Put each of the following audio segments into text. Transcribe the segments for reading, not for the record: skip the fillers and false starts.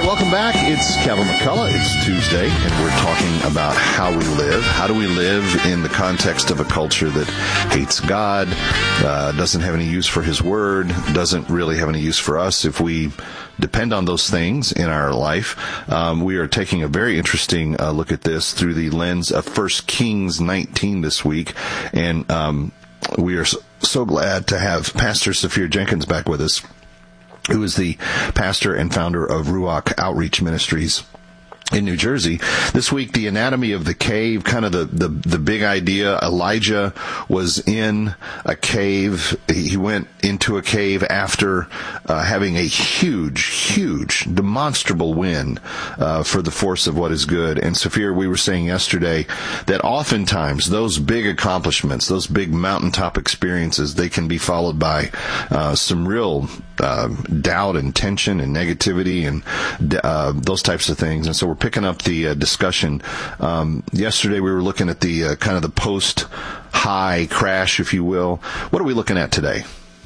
welcome back. It's Kevin McCullough. It's Tuesday, and we're talking about how we live. How do we live in the context of a culture that hates God, doesn't have any use for His Word, doesn't really have any use for us if we depend on those things in our life? We are taking a very interesting look at this through the lens of 1 Kings 19 this week, and we are so glad to have Pastor Saphir Jenkins back with us, who is the pastor and founder of Ruach Outreach Ministries in New Jersey. This week, the anatomy of the cave, kind of the big idea. Elijah was in a cave. He went into a cave after having a huge, demonstrable win for the force of what is good. And Saphir, we were saying yesterday that oftentimes those big accomplishments, those big mountaintop experiences, they can be followed by some real doubt and tension and negativity and those types of things. And so we're picking up the discussion. Yesterday we were looking at the kind of the post-high crash, if you will. What are we looking at today?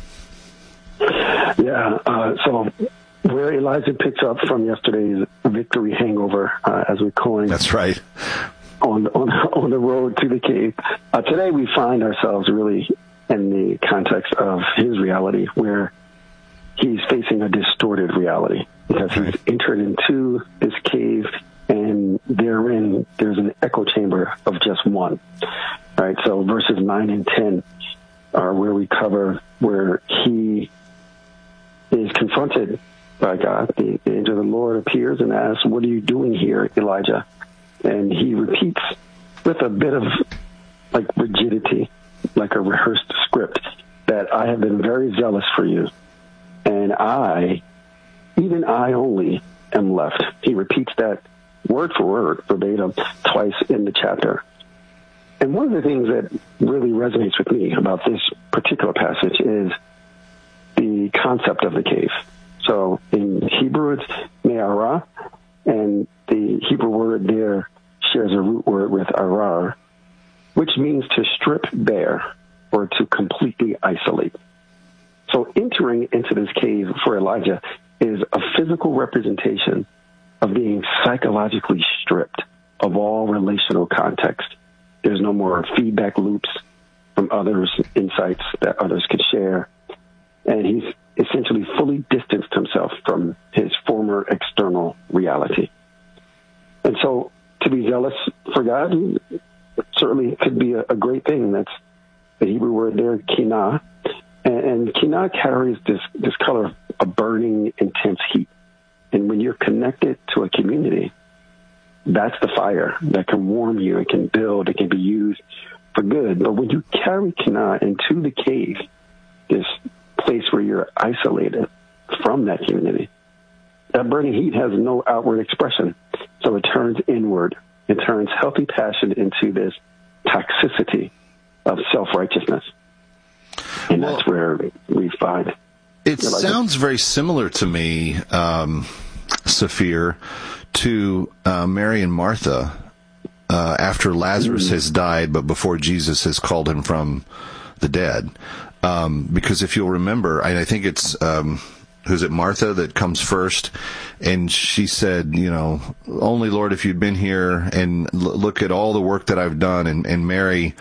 So where Elijah picks up from yesterday's victory hangover, as we call it. That's right. On the road to the cave. Today we find ourselves really in the context of his reality, where he's facing a distorted reality because he's entered into this cave, and therein there's an echo chamber of just one. All right, so verses 9 and 10 are where we cover where he is confronted by God. The angel of the Lord appears and asks, "What are you doing here, Elijah?" And he repeats with a bit of like rigidity, like a rehearsed script, that I have been very zealous for you, and even I only am left. He repeats that word for word, verbatim, twice in the chapter. And one of the things that really resonates with me about this particular passage is the concept of the cave. So in Hebrew, it's me'ara, and the Hebrew word there shares a root word with arar, which means to strip bare or to completely isolate. So entering into this cave for Elijah is a physical representation of being psychologically stripped of all relational context. There's no more feedback loops from others, insights that others could share. And he's essentially fully distanced himself from his former external reality. And so to be zealous for God certainly could be a great thing. That's the Hebrew word there, kinah. And kinah carries this color of a burning, intense heat. And when you're connected to a community, that's the fire that can warm you, it can build, it can be used for good. But when you carry kinah into the cave, this place where you're isolated from that community, that burning heat has no outward expression. So it turns inward. It turns healthy passion into this toxicity of self-righteousness. And that's where we find. It sounds very similar to me, Saphir, to Mary and Martha after Lazarus has died, but before Jesus has called him from the dead. Because if you'll remember, I think it's who's it, Martha, that comes first, and she said, only Lord, if you'd been here and look at all the work that I've done. And Mary,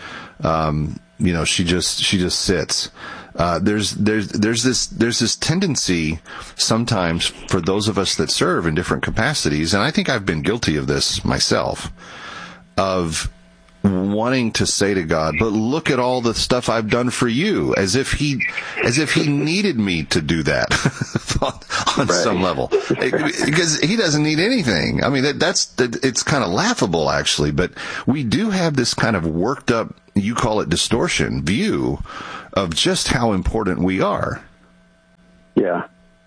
she just sits. There's this tendency sometimes for those of us that serve in different capacities, and I think I've been guilty of this myself, of wanting to say to God, but look at all the stuff I've done for you, as if he needed me to do that on some level, because he doesn't need anything. I mean, it's kind of laughable actually, but we do have this kind of worked up, you call it distortion, view of just how important we are. Yeah.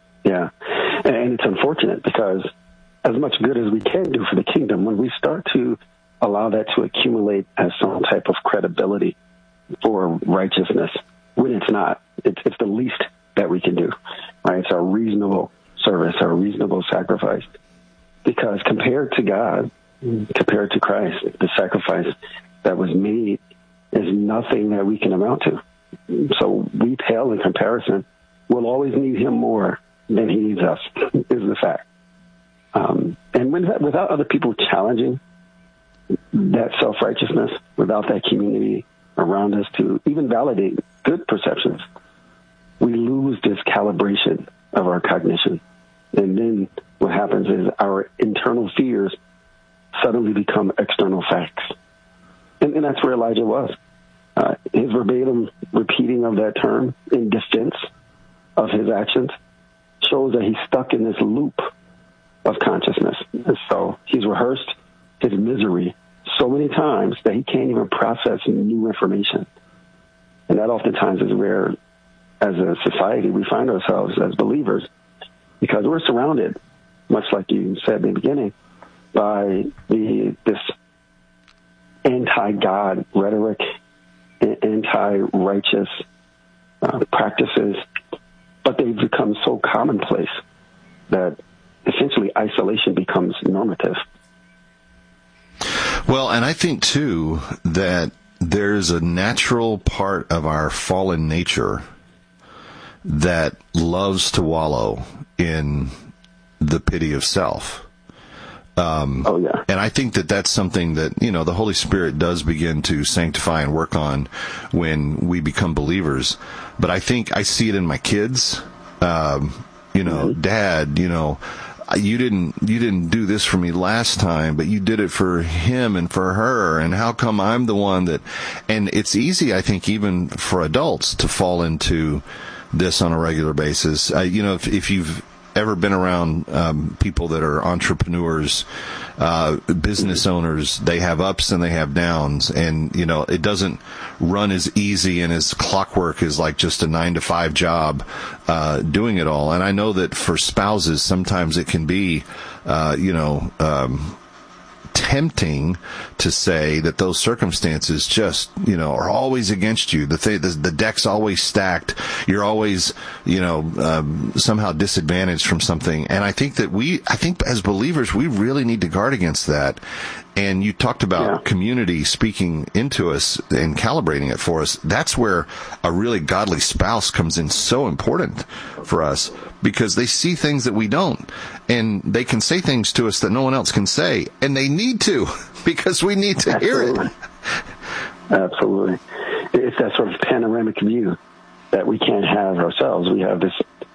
And it's unfortunate because as much good as we can do for the kingdom, when we start to allow that to accumulate as some type of credibility for righteousness, when it's not, it's the least that we can do, right? It's our reasonable service, our reasonable sacrifice. Because compared to God, compared to Christ, the sacrifice that was made is nothing that we can amount to. So we pale in comparison. We'll always need him more than he needs us, is the fact. And without other people challenging that self-righteousness, without that community around us to even validate good perceptions, we lose this calibration of our cognition. And then what happens is our internal fears suddenly become external facts. And that's where Elijah was. His verbatim repeating of that term in defense of his actions shows that he's stuck in this loop of consciousness. And so he's rehearsed his misery so many times that he can't even process new information. And that oftentimes is where, as a society, we find ourselves as believers, because we're surrounded, much like you said in the beginning, by this anti-God rhetoric, anti-righteous practices, but they've become so commonplace that essentially isolation becomes normative. Well, and I think, too, that there's a natural part of our fallen nature that loves to wallow in the pity of self. And I think that that's something that, the Holy Spirit does begin to sanctify and work on when we become believers. But I think I see it in my kids. Dad, you didn't do this for me last time, but you did it for him and for her. And how come I'm the one that, and it's easy, I think, even for adults to fall into this on a regular basis. If you've ever been around people that are entrepreneurs, business owners, they have ups and they have downs, and it doesn't run as easy and as clockwork as like just a 9-to-5 job doing it all. And I know that for spouses, sometimes it can be tempting to say that those circumstances just, are always against you. The deck's always stacked. You're always, somehow disadvantaged from something. And I think as believers, we really need to guard against that. And you talked about community speaking into us and calibrating it for us. That's where a really godly spouse comes in so important for us, because they see things that we don't. And they can say things to us that no one else can say. And they need to, because we need to hear it. Absolutely. It's that sort of panoramic view that we can't have ourselves. We have this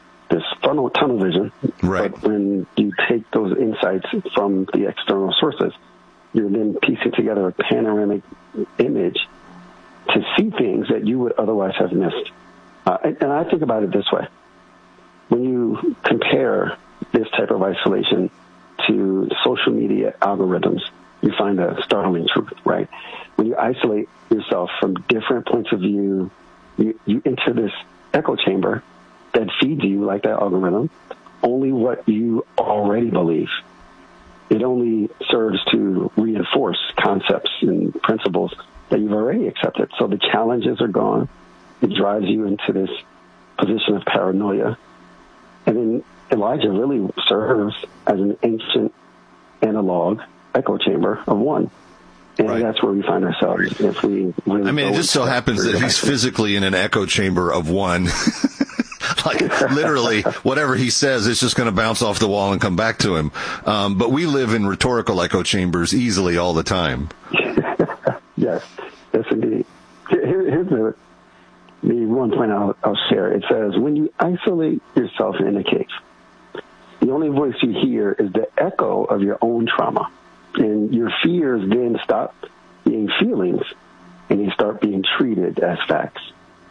tunnel vision. Right. But when you take those insights from the external sources, you're then piecing together a panoramic image to see things that you would otherwise have missed. And I think about it this way. When you compare this type of isolation to social media algorithms, you find a startling truth, right? When you isolate yourself from different points of view, you enter this echo chamber that feeds you, like that algorithm, only what you already believe. It only serves to reinforce concepts and principles that you've already accepted. So the challenges are gone. It drives you into this position of paranoia. And then Elijah really serves as an ancient analog echo chamber of one. And that's where we find ourselves. If we really it just so happens that he's physically in an echo chamber of one. Like, literally, whatever he says, it's just going to bounce off the wall and come back to him. But we live in rhetorical echo chambers easily all the time. Yes, indeed. Here's the one point I'll share. It says, when you isolate yourself in a cave, the only voice you hear is the echo of your own trauma. And your fears then stop being feelings, and you start being treated as facts.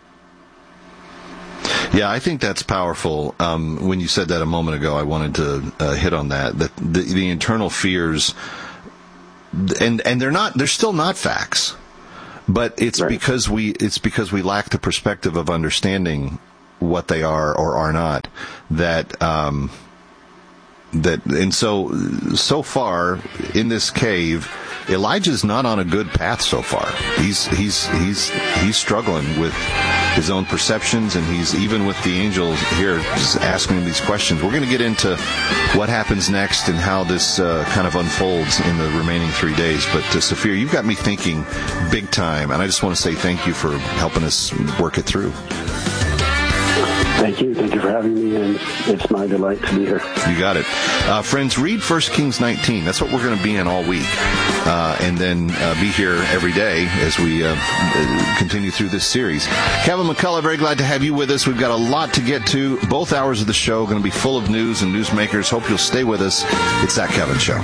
Yeah, I think that's powerful. When you said that a moment ago, I wanted to hit on that the internal fears, and they're still not facts, but it's because we lack the perspective of understanding what they are or are not. And so far in this cave, Elijah's not on a good path so far. He's struggling with his own perceptions, and he's even with the angels here just asking him these questions. We're going to get into what happens next and how this kind of unfolds in the remaining 3 days. But Sophia, you've got me thinking big time, and I just want to say thank you for helping us work it through. Thank you. Thank you for having me, and it's my delight to be here. You got it. Friends, read 1 Kings 19. That's what we're going to be in all week. And then be here every day as we continue through this series. Kevin McCullough, very glad to have you with us. We've got a lot to get to. Both hours of the show are going to be full of news and newsmakers. Hope you'll stay with us. It's That Kevin Show.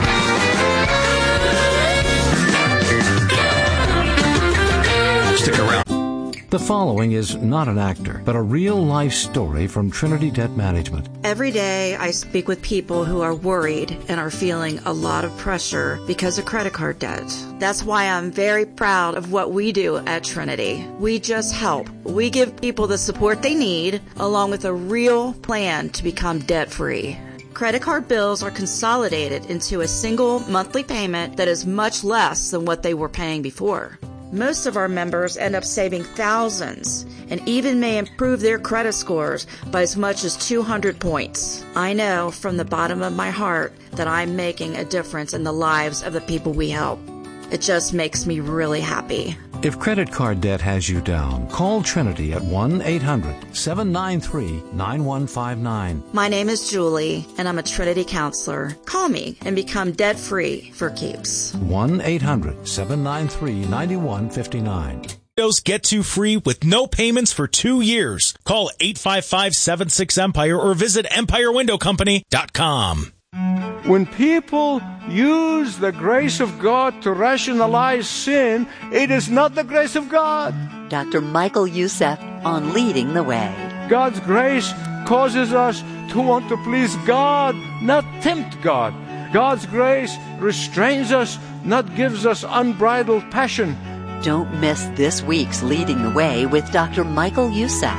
Stick around. The following is not an actor, but a real-life story from Trinity Debt Management. Every day I speak with people who are worried and are feeling a lot of pressure because of credit card debt. That's why I'm very proud of what we do at Trinity. We just help. We give people the support they need, along with a real plan to become debt-free. Credit card bills are consolidated into a single monthly payment that is much less than what they were paying before. Most of our members end up saving thousands and even may improve their credit scores by as much as 200 points. I know from the bottom of my heart that I'm making a difference in the lives of the people we help. It just makes me really happy. If credit card debt has you down, call Trinity at 1-800-793-9159. My name is Julie, and I'm a Trinity counselor. Call me and become debt-free for keeps. 1-800-793-9159. Get to free with no payments for 2 years. Call 855-76-EMPIRE or visit EmpireWindowCompany.com. When people use the grace of God to rationalize sin, it is not the grace of God. Dr. Michael Youssef on Leading the Way. God's grace causes us to want to please God, not tempt God. God's grace restrains us, not gives us unbridled passion. Don't miss this week's Leading the Way with Dr. Michael Youssef.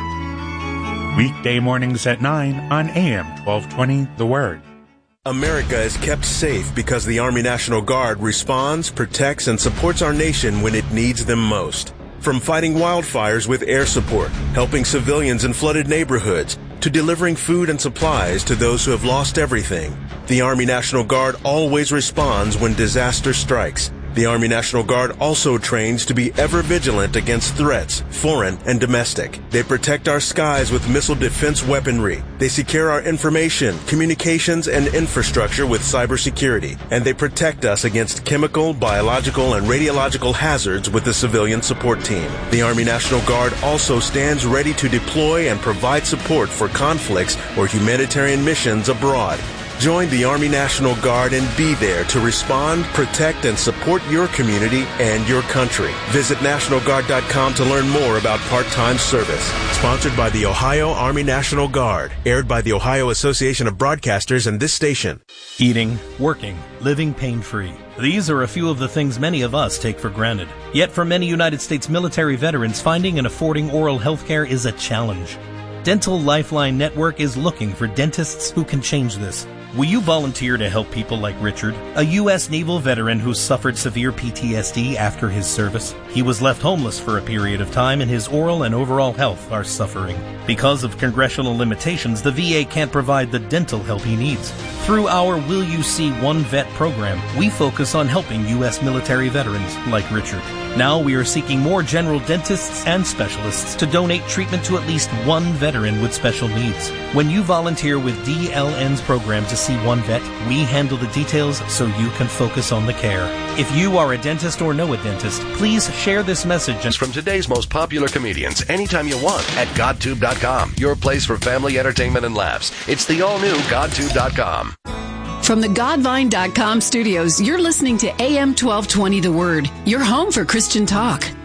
Weekday mornings at 9 on AM 1220 The Word. America is kept safe because the Army National Guard responds, protects, and supports our nation when it needs them most. From fighting wildfires with air support, helping civilians in flooded neighborhoods, to delivering food and supplies to those who have lost everything, the Army National Guard always responds when disaster strikes. The Army National Guard also trains to be ever vigilant against threats, foreign and domestic. They protect our skies with missile defense weaponry. They secure our information, communications, and infrastructure with cybersecurity. And they protect us against chemical, biological, and radiological hazards with the civilian support team. The Army National Guard also stands ready to deploy and provide support for conflicts or humanitarian missions abroad. Join the Army National Guard and be there to respond, protect, and support your community and your country. Visit NationalGuard.com to learn more about part-time service. Sponsored by the Ohio Army National Guard. Aired by the Ohio Association of Broadcasters and this station. Eating, working, living pain-free. These are a few of the things many of us take for granted. Yet for many United States military veterans, finding and affording oral health care is a challenge. Dental Lifeline Network is looking for dentists who can change this. Will you volunteer to help people like Richard, a U.S. naval veteran who suffered severe PTSD after his service? He was left homeless for a period of time, and his oral and overall health are suffering. Because of congressional limitations, the VA can't provide the dental help he needs. Through our Will You See One Vet program, we focus on helping U.S. military veterans like Richard. Now we are seeking more general dentists and specialists to donate treatment to at least one veteran with special needs. When you volunteer with DLN's program to see one vet, we handle the details so you can focus on the care. If you are a dentist or know a dentist, please share this message. From today's most popular comedians anytime you want at GodTube.com, your place for family entertainment and laughs. It's the all-new GodTube.com. From the Godvine.com studios, you're listening to AM 1220 The Word, your home for Christian talk.